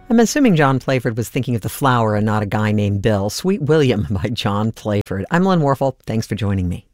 I'm assuming John Playford was thinking of the flower and not a guy named Bill. Sweet William by John Playford. I'm Lynn Warfel. Thanks for joining me.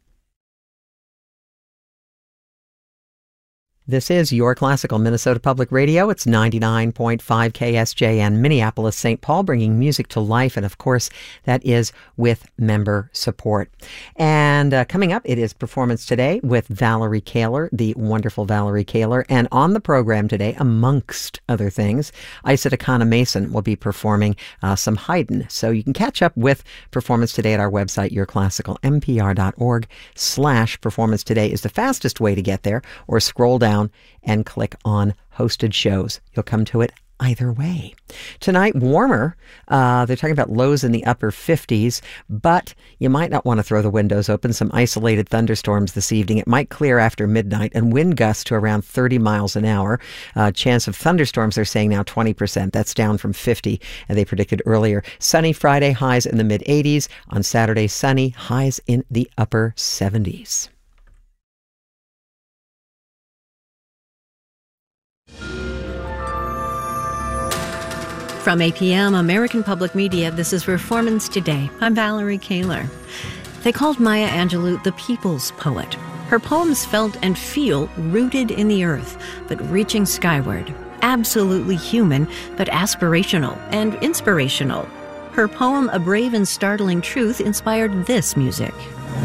This is your classical Minnesota Public Radio. It's 99.5 KSJN, Minneapolis, St. Paul, bringing music to life. And of course, that is with member support. And coming up, it is Performance Today with Valerie Kaler, the wonderful Valerie Kaler. And on the program today, amongst other things, Isa Takana Mason will be performing some Haydn. So you can catch up with Performance Today at our website, yourclassicalmpr.org/performance today is the fastest way to get there, or scroll down and click on hosted shows. You'll come to it either way. Tonight, warmer. They're talking about lows in the upper 50s, but you might not want to throw the windows open. Some isolated thunderstorms this evening. It might clear after midnight, and wind gusts to around 30 miles an hour. Chance of thunderstorms, they're saying now 20%. That's down from 50, and they predicted earlier. Sunny Friday, highs in the mid-80s. On Saturday, sunny, highs in the upper 70s. From APM, American Public Media, this is Performance Today. I'm Valerie Kaler. They called Maya Angelou the people's poet. Her poems felt and feel rooted in the earth, but reaching skyward. Absolutely human, but aspirational and inspirational. Her poem, A Brave and Startling Truth, inspired this music.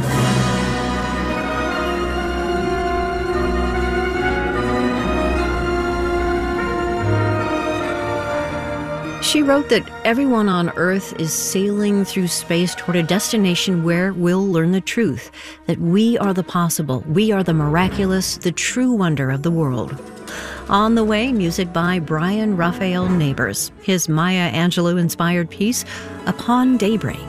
She wrote that everyone on Earth is sailing through space toward a destination where we'll learn the truth, that we are the possible, we are the miraculous, the true wonder of the world. On the way, music by Brian Raphael Neighbors, his Maya Angelou-inspired piece, Upon Daybreak.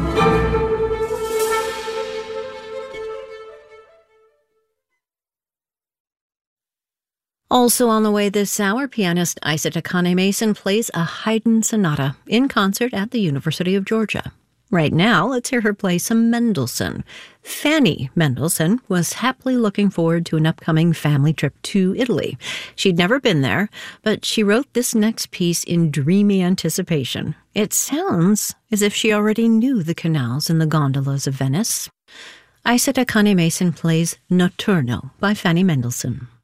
Also on the way this hour, pianist Isa Takane Mason plays a Haydn sonata in concert at the University of Georgia. Right now, let's hear her play some Mendelssohn. Fanny Mendelssohn was happily looking forward to an upcoming family trip to Italy. She'd never been there, but she wrote this next piece in dreamy anticipation. It sounds as if she already knew the canals and the gondolas of Venice. Isa Takane Mason plays Notturno by Fanny Mendelssohn.